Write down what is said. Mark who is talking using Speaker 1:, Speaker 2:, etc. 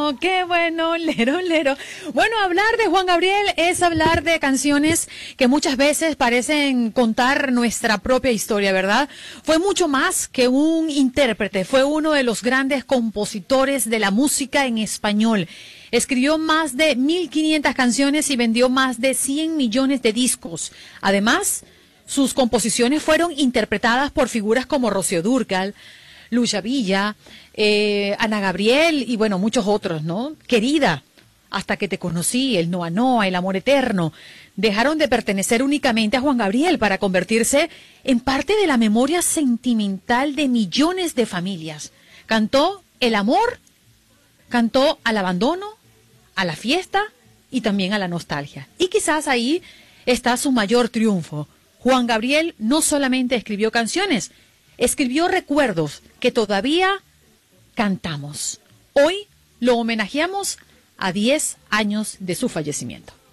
Speaker 1: qué bueno, lero, lero. Bueno, hablar de Juan Gabriel es hablar de canciones que muchas veces parecen contar nuestra propia historia, ¿verdad? Fue mucho más que un intérprete, fue uno de los grandes compositores de la música en español. Escribió más de 1.500 canciones y vendió más de 100 millones de discos. Además, sus composiciones fueron interpretadas por figuras como Rocío Dúrcal, Lucha Villa, Ana Gabriel y bueno, muchos otros, ¿no? Querida, Hasta que te conocí, El Noa Noa, El amor eterno, dejaron de pertenecer únicamente a Juan Gabriel para convertirse en parte de la memoria sentimental de millones de familias. Cantó el amor, cantó al abandono, a la fiesta y también a la nostalgia. Y quizás ahí está su mayor triunfo. Juan Gabriel no solamente escribió canciones, escribió recuerdos que todavía cantamos. Hoy lo homenajeamos a 10 años de su fallecimiento.